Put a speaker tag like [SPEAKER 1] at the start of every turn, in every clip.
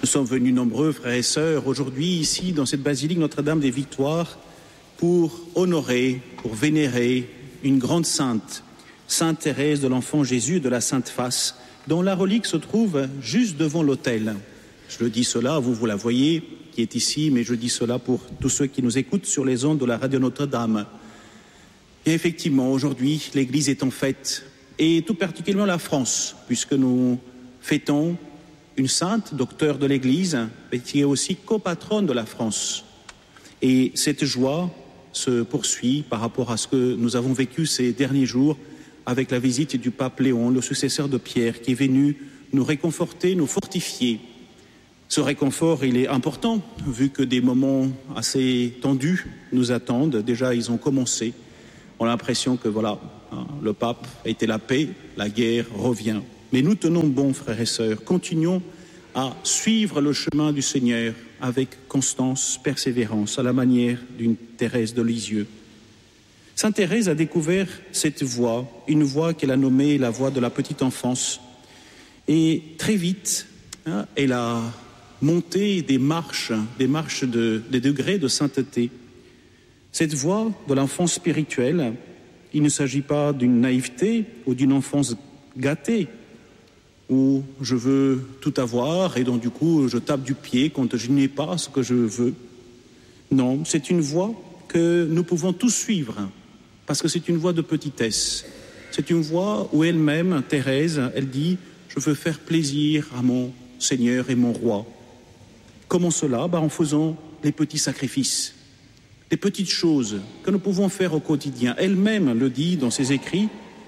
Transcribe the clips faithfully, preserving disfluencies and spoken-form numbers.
[SPEAKER 1] Nous sommes venus nombreux, frères et sœurs, aujourd'hui, ici, dans cette basilique Notre-Dame des Victoires, pour honorer, pour vénérer une grande sainte, Sainte Thérèse de l'Enfant Jésus de la Sainte Face, dont la relique se trouve juste devant l'autel. Je le dis cela, vous, vous la voyez, qui est ici, mais je dis cela pour tous ceux qui nous écoutent sur les ondes de la radio Notre-Dame. Et effectivement, aujourd'hui, l'Église est en fête, et tout particulièrement la France, puisque nous fêtons une sainte, docteur de l'Église, et qui est aussi copatronne de la France. Et cette joie se poursuit par rapport à ce que nous avons vécu ces derniers jours avec la visite du pape Léon, le successeur de Pierre, qui est venu nous réconforter, nous fortifier. Ce réconfort, il est important, vu que des moments assez tendus nous attendent. Déjà, ils ont commencé. On a l'impression que, voilà, hein, le pape a été la paix, la guerre revient. Mais nous tenons bon, frères et sœurs, continuons à suivre le chemin du Seigneur avec constance, persévérance, à la manière d'une Thérèse de Lisieux. Sainte Thérèse a découvert cette voie, une voie qu'elle a nommée la voie de la petite enfance. Et très vite, hein, elle a monté des marches, des marches de, des degrés de sainteté. Cette voie de l'enfance spirituelle, il ne s'agit pas d'une naïveté ou d'une enfance gâtée, où je veux tout avoir et donc du coup je tape du pied quand je n'ai pas ce que je veux. Non, c'est une voie que nous pouvons tous suivre, parce que c'est une voie de petitesse. C'est une voie où elle-même, Thérèse, elle dit « Je veux faire plaisir à mon Seigneur et mon Roi ». Comment cela? Ben, en faisant les petits sacrifices, les petites choses que nous pouvons faire au quotidien. Elle-même le dit dans ses écrits,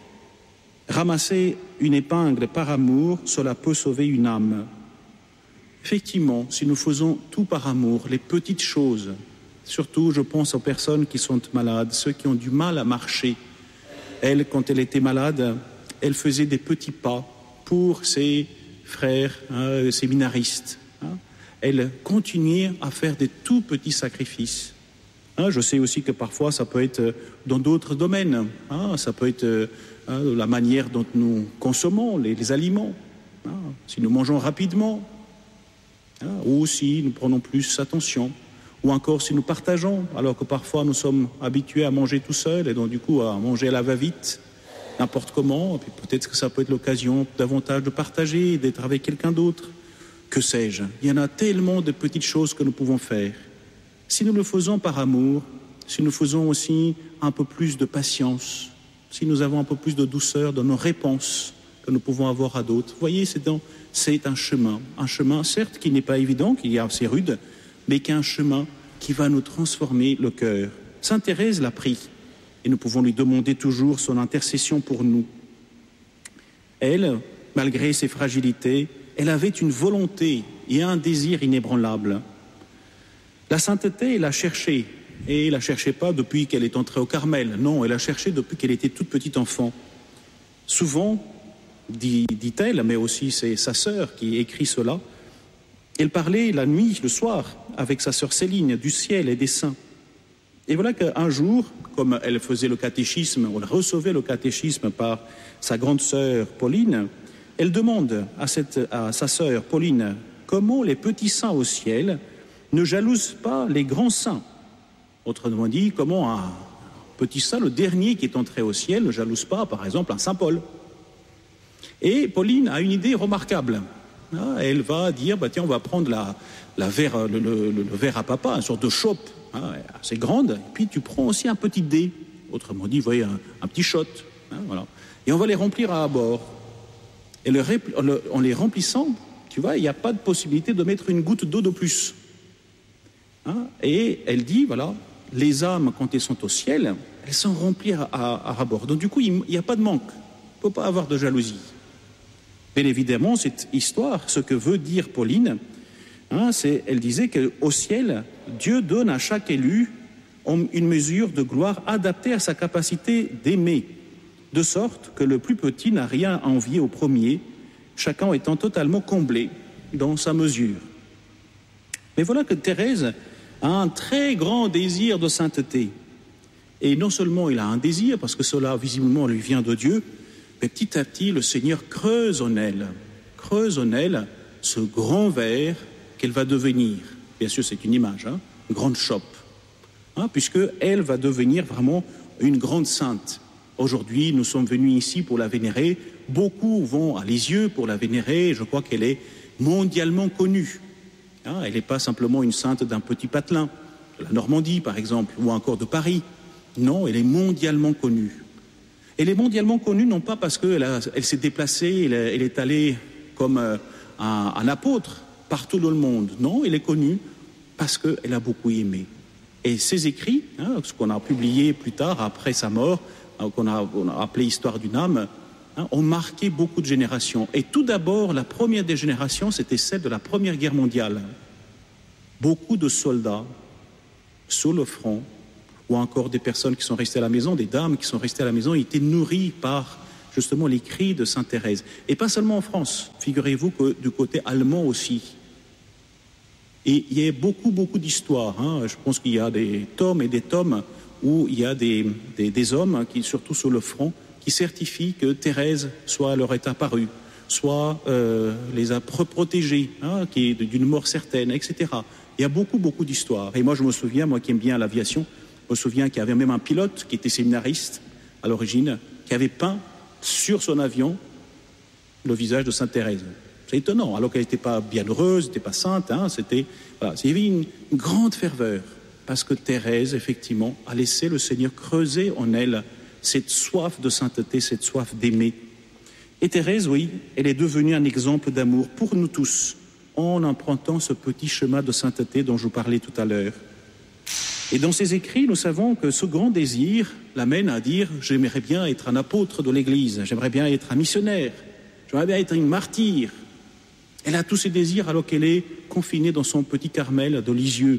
[SPEAKER 1] ramasser une épingle par amour, cela peut sauver une âme. Effectivement, si nous faisons tout par amour, les petites choses, surtout je pense aux personnes qui sont malades, ceux qui ont du mal à marcher. Elle, quand elle était malade, elle faisait des petits pas pour ses frères hein, séminaristes. Hein. Elle continuait à faire des tout petits sacrifices. Hein, je sais aussi que parfois ça peut être dans d'autres domaines. Hein, ça peut être hein, la manière dont nous consommons les, les aliments. Hein, si nous mangeons rapidement, hein, ou si nous prenons plus attention. Ou encore si nous partageons, alors que parfois nous sommes habitués à manger tout seul et donc du coup à manger à la va-vite, n'importe comment. Et puis peut-être que ça peut être l'occasion davantage de partager, d'être avec quelqu'un d'autre. Que sais-je? Il y en a tellement de petites choses que nous pouvons faire. Si nous le faisons par amour, si nous faisons aussi un peu plus de patience, si nous avons un peu plus de douceur dans nos réponses que nous pouvons avoir à d'autres, vous voyez, c'est, dans, c'est un chemin. Un chemin, certes, qui n'est pas évident, qui est assez rude, mais qui est un chemin qui va nous transformer le cœur. Sainte Thérèse l'a pris, et nous pouvons lui demander toujours son intercession pour nous. Elle, malgré ses fragilités, elle avait une volonté et un désir inébranlable. La sainteté, elle l'a cherchée, et elle ne la cherchait pas depuis qu'elle est entrée au Carmel. Non, elle l'a cherchée depuis qu'elle était toute petite enfant. Souvent, dit, dit-elle, mais aussi c'est sa sœur qui écrit cela, elle parlait la nuit, le soir, avec sa sœur Céline, du ciel et des saints. Et voilà qu'un jour, comme elle faisait le catéchisme, ou elle recevait le catéchisme par sa grande sœur Pauline, elle demande à, cette, à sa sœur Pauline comment les petits saints au ciel ne jalousent pas les grands saints. Autrement dit, comment un petit saint, le dernier qui est entré au ciel, ne jalouse pas, par exemple, un saint Paul. Et Pauline a une idée remarquable. Elle va dire, bah tiens, on va prendre la, la verre, le, le, le verre à papa, une sorte de chope hein, assez grande, et puis tu prends aussi un petit dé, autrement dit, vous voyez, un, un petit shot, hein, voilà. Et on va les remplir à bord. Et le, le, en les remplissant, tu vois, il n'y a pas de possibilité de mettre une goutte d'eau de plus. Hein, et elle dit, voilà, les âmes, quand elles sont au ciel, elles sont remplies à, à, à bord. Donc du coup, il n'y a pas de manque, il ne peut pas avoir de jalousie. Bien évidemment, cette histoire, ce que veut dire Pauline, hein, c'est, elle disait qu'au ciel, Dieu donne à chaque élu une mesure de gloire adaptée à sa capacité d'aimer, de sorte que le plus petit n'a rien à envier au premier, chacun étant totalement comblé dans sa mesure. Mais voilà que Thérèse a un très grand désir de sainteté. Et non seulement il a un désir, parce que cela visiblement lui vient de Dieu, mais petit à petit, le Seigneur creuse en elle, creuse en elle ce grand verre qu'elle va devenir, bien sûr c'est une image, hein, une grande chope, hein, puisqu'elle va devenir vraiment une grande sainte. Aujourd'hui, nous sommes venus ici pour la vénérer. Beaucoup vont à Lisieux pour la vénérer. Je crois qu'elle est mondialement connue. Hein, elle n'est pas simplement une sainte d'un petit patelin, de la Normandie par exemple, ou encore de Paris. Non, elle est mondialement connue. Elle est mondialement connue non pas parce qu'elle a, elle s'est déplacée, elle, elle est allée comme euh, un, un apôtre partout dans le monde. Non, elle est connue parce qu'elle a beaucoup aimé. Et ses écrits, hein, ce qu'on a publié plus tard, après sa mort, hein, qu'on a, on a appelé Histoire d'une âme, hein, ont marqué beaucoup de générations. Et tout d'abord, la première des générations, c'était celle de la Première Guerre mondiale. Beaucoup de soldats sur le front, ou encore des personnes qui sont restées à la maison, des dames qui sont restées à la maison, étaient nourries par justement les cris de Sainte Thérèse. Et pas seulement en France, figurez-vous que du côté allemand aussi. Et il y a beaucoup, beaucoup d'histoires. Hein. Je pense qu'il y a des tomes et des tomes où il y a des, des, des hommes, qui, surtout sur le front, qui certifient que Thérèse soit leur est apparue, soit euh, les a protégés, hein, qui est d'une mort certaine, et cetera. Il y a beaucoup, beaucoup d'histoires. Et moi, je me souviens, moi qui aime bien l'aviation, je me souviens qu'il y avait même un pilote qui était séminariste à l'origine, qui avait peint sur son avion le visage de Sainte Thérèse. C'est étonnant, alors qu'elle n'était pas bienheureuse, n'était pas sainte, hein, c'était, voilà, il y avait une grande ferveur, parce que Thérèse, effectivement, a laissé le Seigneur creuser en elle cette soif de sainteté, cette soif d'aimer. Et Thérèse, oui, elle est devenue un exemple d'amour pour nous tous, en empruntant ce petit chemin de sainteté dont je vous parlais tout à l'heure. Et dans ses écrits, nous savons que ce grand désir l'amène à dire « j'aimerais bien être un apôtre de l'Église, j'aimerais bien être un missionnaire, j'aimerais bien être une martyre ». Elle a tous ces désirs alors qu'elle est confinée dans son petit Carmel de Lisieux.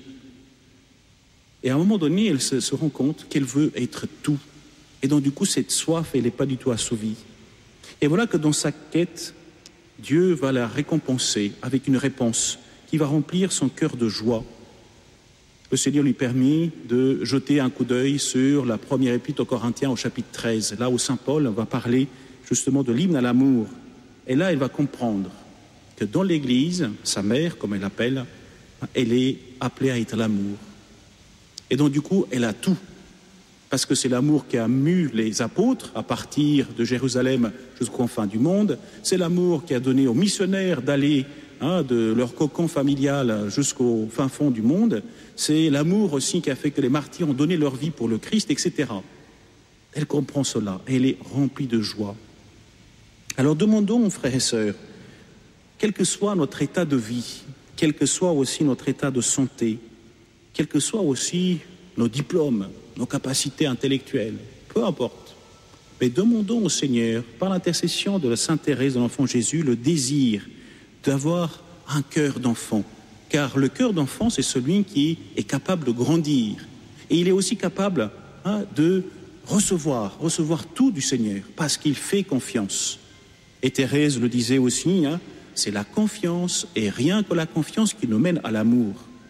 [SPEAKER 1] Et à un moment donné, elle se, se rend compte qu'elle veut être tout. Et donc du coup, cette soif, elle n'est pas du tout assouvie. Et voilà que dans sa quête, Dieu va la récompenser avec une réponse qui va remplir son cœur de joie. Le Seigneur lui permet de jeter un coup d'œil sur la première épître aux Corinthiens au chapitre treize, là où saint Paul va parler justement de l'hymne à l'amour. Et là, elle va comprendre que dans l'Église, sa mère, comme elle l'appelle, elle est appelée à être l'amour. Et donc du coup, elle a tout. Parce que c'est l'amour qui a mu les apôtres à partir de Jérusalem jusqu'aux confins du monde. C'est l'amour qui a donné aux missionnaires d'aller hein, de leur cocon familial jusqu'au fin fond du monde. C'est l'amour aussi qui a fait que les martyrs ont donné leur vie pour le Christ, et cetera. Elle comprend cela et elle est remplie de joie. Alors demandons, frères et sœurs, quel que soit notre état de vie, quel que soit aussi notre état de santé, quels que soient aussi nos diplômes, nos capacités intellectuelles, peu importe. Mais demandons au Seigneur, par l'intercession de la Sainte Thérèse de l'Enfant Jésus, le désir d'avoir un cœur d'enfant. Car le cœur d'enfant, c'est celui qui est capable de grandir. Et il est aussi capable hein, de recevoir, recevoir tout du Seigneur, parce qu'il fait confiance. Et Thérèse le disait aussi, hein, c'est la confiance et rien que la confiance qui nous mène à l'amour.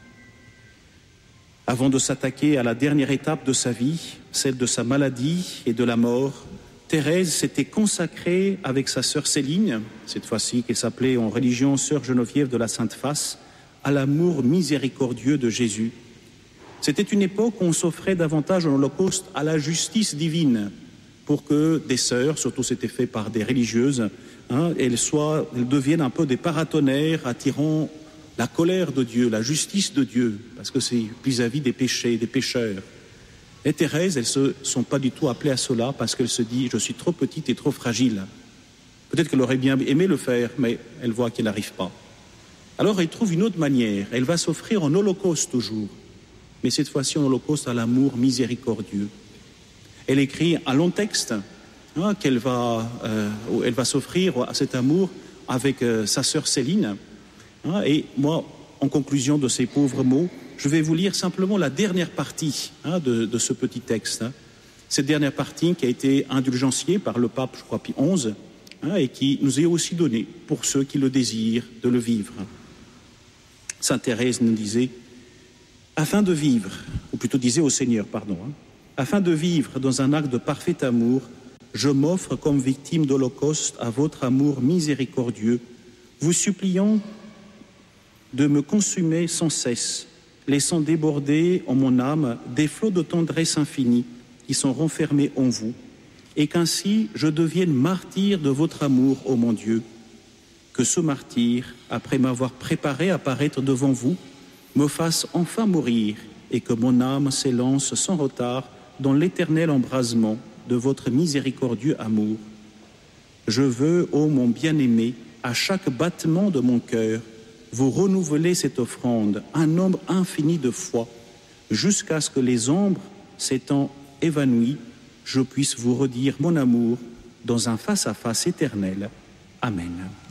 [SPEAKER 1] Avant de s'attaquer à la dernière étape de sa vie, celle de sa maladie et de la mort, Thérèse s'était consacrée avec sa sœur Céline, cette fois-ci qu'elle s'appelait en religion sœur Geneviève de la Sainte Face, à l'amour miséricordieux de Jésus. C'était une époque où on s'offrait davantage en holocauste à la justice divine, pour que des sœurs, surtout c'était fait par des religieuses, hein, elles, soient, elles deviennent un peu des paratonnerres attirant la colère de Dieu, la justice de Dieu, parce que c'est vis-à-vis des péchés, des pécheurs. Et Thérèse, elles ne se sont pas du tout appelées à cela parce qu'elle se dit « je suis trop petite et trop fragile ». Peut-être qu'elle aurait bien aimé le faire, mais elle voit qu'elle n'arrive pas. Alors elle trouve une autre manière, elle va s'offrir en holocauste toujours, mais cette fois-ci en holocauste à l'amour miséricordieux. Elle écrit un long texte hein, qu'elle va, euh, elle va s'offrir à cet amour avec euh, sa sœur Céline. Hein, et moi, en conclusion de ces pauvres mots, je vais vous lire simplement la dernière partie hein, de, de ce petit texte. Hein. Cette dernière partie qui a été indulgenciée par le pape, je crois, Pie onze, hein, et qui nous est aussi donnée pour ceux qui le désirent de le vivre. Sainte Thérèse nous disait, afin de vivre, ou plutôt disait au Seigneur, pardon, hein, afin de vivre dans un acte de parfait amour, je m'offre comme victime d'holocauste à votre amour miséricordieux, vous suppliant de me consumer sans cesse, laissant déborder en mon âme des flots de tendresse infinie qui sont renfermés en vous, et qu'ainsi je devienne martyr de votre amour, ô mon Dieu. Que ce martyr, après m'avoir préparé à paraître devant vous, me fasse enfin mourir, et que mon âme s'élance sans retard dans l'éternel embrasement de votre miséricordieux amour. Je veux, ô mon bien-aimé, à chaque battement de mon cœur, vous renouveler cette offrande, un nombre infini de fois, jusqu'à ce que les ombres s'étant évanouies, je puisse vous redire mon amour dans un face-à-face éternel. Amen.